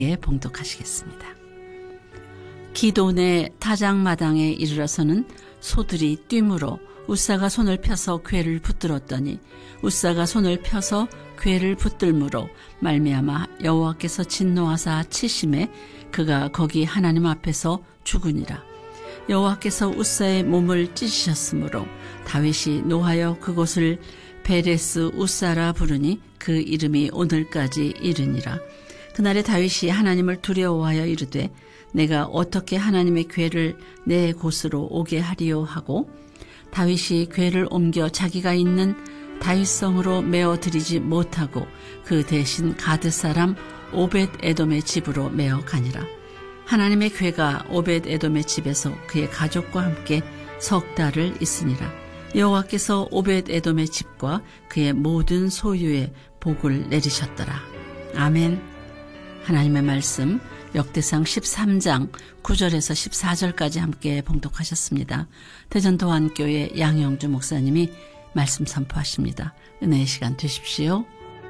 봉독하시겠습니다. 기돈의 타작마당에 이르러서는 소들이 뛰므로 웃사가 손을 펴서 궤를 붙들었더니 웃사가 손을 펴서 궤를 붙들므로 말미암아 여호와께서 진노하사 치심에 그가 거기 하나님 앞에서 죽으니라. 여호와께서 웃사의 몸을 찢으셨으므로 다윗이 노하여 그곳을 베레스 웃사라 부르니 그 이름이 오늘까지 이르니라. 그날에 다윗이 하나님을 두려워하여 이르되 내가 어떻게 하나님의 궤를 내 곳으로 오게 하리요 하고 다윗이 궤를 옮겨 자기가 있는 다윗성으로 메어 드리지 못하고 그 대신 가드 사람 오벳 에돔의 집으로 메어 가니라. 하나님의 궤가 오벳 에돔의 집에서 그의 가족과 함께 석 달을 있으니라. 여호와께서 오벳 에돔의 집과 그의 모든 소유에 복을 내리셨더라. 아멘. 하나님의 말씀 역대상 13장 9절에서 14절까지 함께 봉독하셨습니다. 대전도안교회 양영주 목사님이 말씀 선포하십니다. 은혜의 시간 되십시오.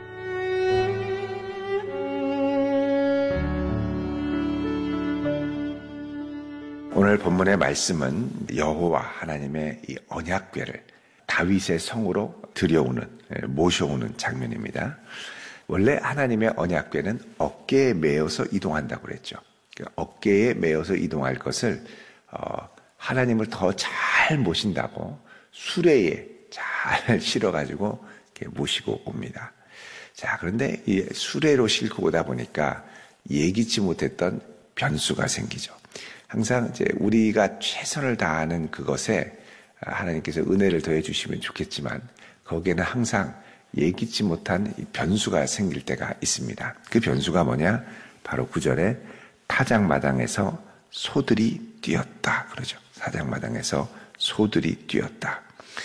오늘 본문의 말씀은 여호와 하나님의 이 언약궤를 다윗의 성으로 들여오는, 모셔오는 장면입니다. 원래 하나님의 언약궤는 어깨에 메어서 이동한다고 그랬죠. 어깨에 메어서 이동할 것을 하나님을 더 잘 모신다고 수레에 잘 실어가지고 이렇게 모시고 옵니다. 자, 그런데 이 수레로 싣고 오다 보니까 예기치 못했던 변수가 생기죠. 항상 이제 우리가 최선을 다하는 그것에 하나님께서 은혜를 더해 주시면 좋겠지만 거기에는 항상 예기치 못한 변수가 생길 때가 있습니다. 그 변수가 뭐냐? 바로 9절에 타작마당에서 소들이 뛰었다 그러죠. 타작마당에서 소들이 뛰었다.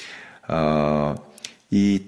이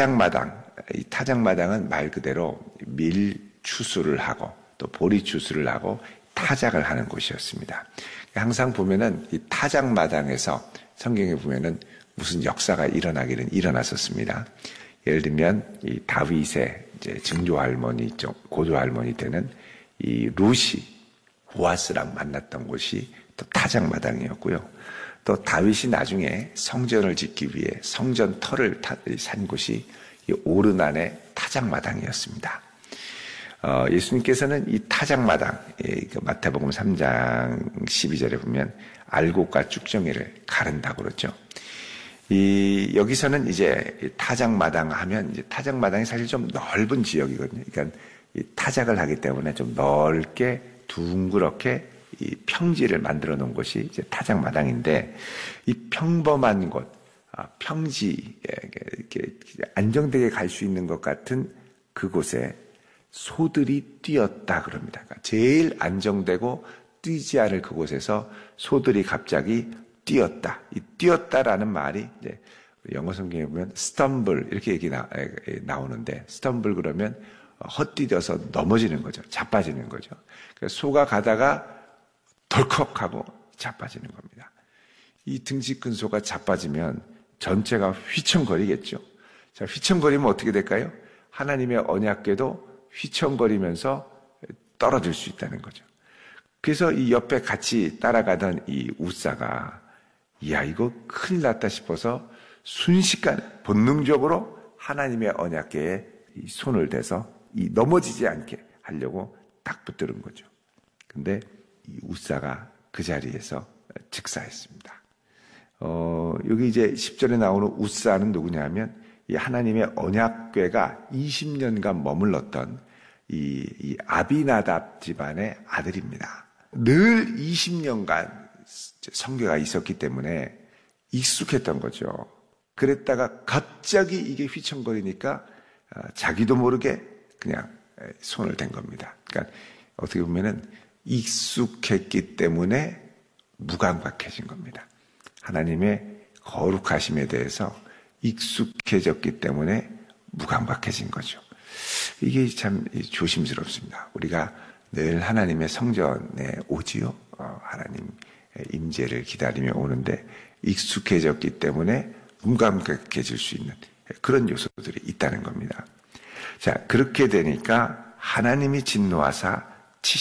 타작마당은 말 그대로 밀추수를 하고 또 보리추수를 하고 타작을 하는 곳이었습니다. 항상 보면은 이 타작마당에서 성경에 보면은 무슨 역사가 일어났었습니다. 예를 들면 이 다윗의 이제 증조 할머니, 고조 할머니 때는 이 루시 보아스랑 만났던 곳이 또 타작마당이었고요. 또 다윗이 나중에 성전을 짓기 위해 성전 터를 산 곳이 이 오르난의 타작마당이었습니다. 예수님께서는 이 타작마당, 마태복음 3장 12절에 보면 알곡과 쭉정이를 가른다고 그러죠. 여기서는 이제 타작마당 하면 이제 타작마당이 사실 좀 넓은 지역이거든요. 그러니까 이 타작을 하기 때문에 좀 넓게 둥그렇게 이 평지를 만들어 놓은 곳이 이제 타작마당인데 이 평범한 곳, 평지, 이렇게 안정되게 갈 수 있는 것 같은 그곳에 소들이 뛰었다 그럽니다. 그러니까 제일 안정되고 뛰지 않을 그곳에서 소들이 갑자기 뛰었다. 이 뛰었다라는 말이 이제 영어 성경에 보면 stumble 이렇게 얘기 나오는데 stumble 그러면 헛디뎌서 넘어지는 거죠. 자빠지는 거죠. 그래서 소가 가다가 덜컥하고 자빠지는 겁니다. 이 등치 큰 소가 자빠지면 전체가 휘청거리겠죠. 자, 휘청거리면 어떻게 될까요? 하나님의 언약궤도 휘청거리면서 떨어질 수 있다는 거죠. 그래서 이 옆에 같이 따라가던 이 웃사가 야, 이거 큰일 났다 싶어서 순식간에 본능적으로 하나님의 언약궤에 이 손을 대서 이 넘어지지 않게 하려고 딱 붙들은 거죠. 근데 이 웃사가 그 자리에서 즉사했습니다. 여기 이제 10절에 나오는 웃사는 누구냐 하면 이 하나님의 언약궤가 20년간 머물렀던 이 아비나답 집안의 아들입니다. 늘 20년간 성궤가 있었기 때문에 익숙했던 거죠. 그랬다가 갑자기 이게 휘청거리니까 자기도 모르게 그냥 손을 댄 겁니다. 그러니까 어떻게 보면은 익숙했기 때문에 무감각해진 겁니다. 하나님의 거룩하심에 대해서 익숙해졌기 때문에 무감각해진 거죠. 이게 참 조심스럽습니다. 우리가 늘 하나님의 성전에 오지요. 하나님 임재를 기다리며 오는데 익숙해졌기 때문에 무감각해질 수 있는 그런 요소들이 있다는 겁니다. 자, 그렇게 되니까 하나님이 진노하사